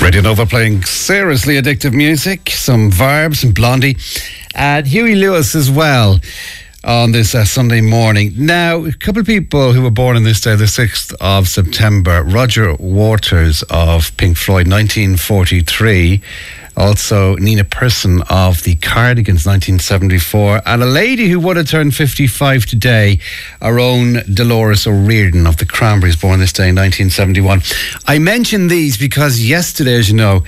Radio Nova playing seriously addictive music, some Vibes, some Blondie, and Huey Lewis as well on this Sunday morning. Now, a couple of people who were born on this day, the 6th of September. Roger Waters of Pink Floyd, 1943. Also, Nina Persson of the Cardigans, 1974. And a lady who would have turned 55 today, our own Dolores O'Riordan of the Cranberries, born this day in 1971. I mention these because yesterday, as you know,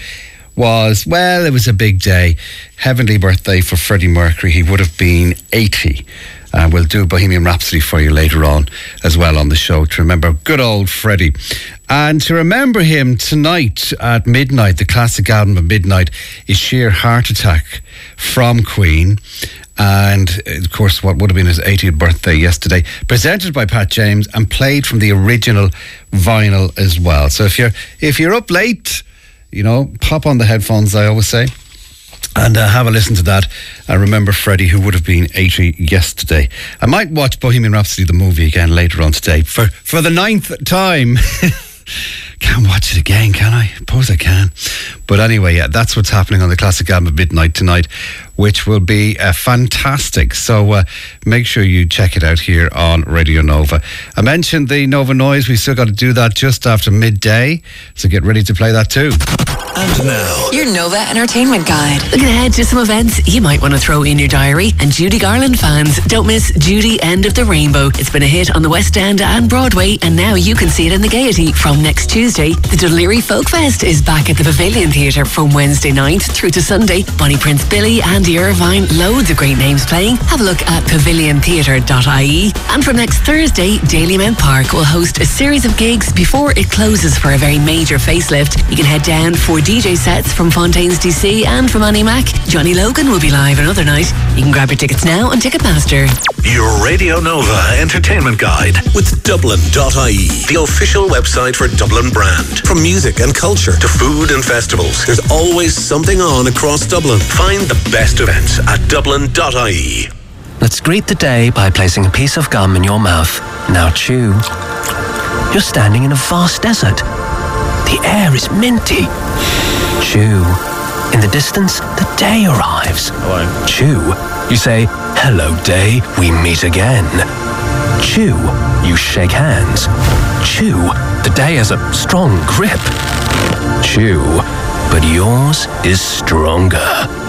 it was a big day. Heavenly birthday for Freddie Mercury. He would have been 80. We'll do Bohemian Rhapsody for you later on as well on the show to remember good old Freddie. And to remember him tonight at midnight, the classic album of midnight is Sheer Heart Attack from Queen. And of course, what would have been his 80th birthday yesterday, presented by Pat James and played from the original vinyl as well. So if you're up late, pop on the headphones, I always say, and have a listen to that. And remember Freddie, who would have been 80 yesterday. I might watch Bohemian Rhapsody, the movie, again later on today for the 9th time. Can't watch it again, can I? I suppose I can. But anyway, yeah, that's what's happening on the classic album of midnight tonight, which will be fantastic. So make sure you check it out here on Radio Nova. I mentioned the Nova Noise. We still got to do that just after midday. So get ready to play that too. And now, your Nova Entertainment Guide. Looking ahead to some events you might want to throw in your diary. And Judy Garland fans, don't miss Judy End of the Rainbow. It's been a hit on the West End and Broadway, and now you can see it in the Gaiety from next Tuesday. The Dún Laoghaire Folk Fest is back at the Pavilion Theatre from Wednesday 9th through to Sunday. Bonnie Prince Billy, Andy Irvine, loads of great names playing. Have a look at paviliontheatre.ie. And from next Thursday, Dalymount Park will host a series of gigs before it closes for a very major facelift. You can head down for DJ sets from Fontaines DC and from Annie Mac. Johnny Logan will be live another night. You can grab your tickets now on Ticketmaster. Your Radio Nova Entertainment Guide with Dublin.ie, the official website for Dublin brand. From music and culture to food and festivals, there's always something on across Dublin. Find the best events at Dublin.ie. Let's greet the day by placing a piece of gum in your mouth. Now chew. You're standing in a vast desert. The air is minty. Chew. In the distance, the day arrives. Hello. Chew. You say, hello day, we meet again. Chew. You shake hands. Chew. The day has a strong grip. Chew. But yours is stronger.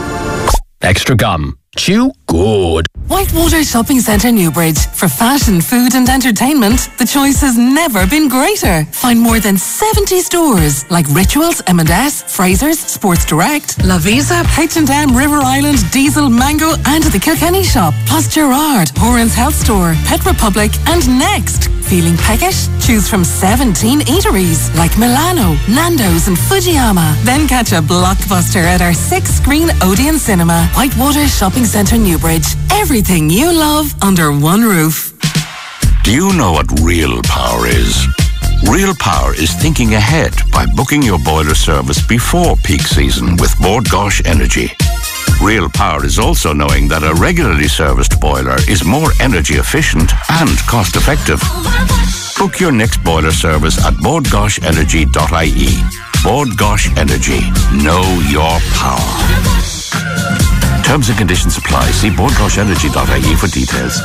Extra gum. Chew good. Whitewater Shopping Centre Newbridge. For fashion, food and entertainment, the choice has never been greater. Find more than 70 stores like Rituals, M&S, Fraser's, Sports Direct, La Visa, H&M, River Island, Diesel, Mango and the Kilkenny Shop. Plus Gerard, Horan's Health Store, Pet Republic and Next. Feeling peckish? Choose from 17 eateries like Milano, Nando's and Fujiyama. Then catch a blockbuster at our 6-screen Odeon Cinema. Whitewater Shopping Centre Newbridge. Everything you love under one roof. Do you know what real power is? Real power is thinking ahead by booking your boiler service before peak season with Bord Gáis Energy. Real power is also knowing that a regularly serviced boiler is more energy efficient and cost effective. Book your next boiler service at bordgaisenergy.ie. Bord Gáis Energy. Know your power. Terms and conditions apply. See bordgaisenergy.ie for details.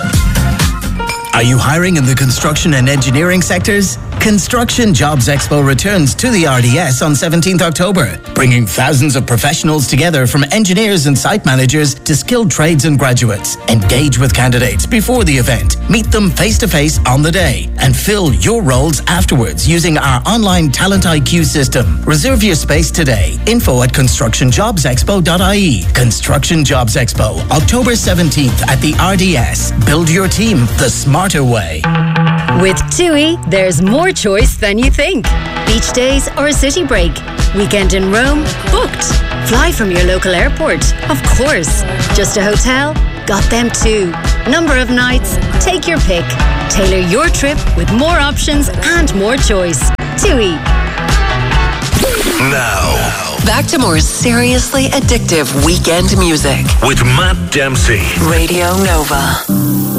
Are you hiring in the construction and engineering sectors? Construction Jobs Expo returns to the RDS on 17th October, bringing thousands of professionals together from engineers and site managers to skilled trades and graduates. Engage with candidates before the event, meet them face-to-face on the day, and fill your roles afterwards using our online Talent IQ system. Reserve your space today. Info at constructionjobsexpo.ie. Construction Jobs Expo, October 17th at the RDS. Build your team the smarter way. With TUI, there's more choice than you think. Beach days or a city break. Weekend in Rome? Booked. Fly from your local airport? Of course. Just a hotel? Got them too. Number of nights? Take your pick. Tailor your trip with more options and more choice. TUI. Now, back to more seriously addictive weekend music with Matt Dempsey. Radio Nova.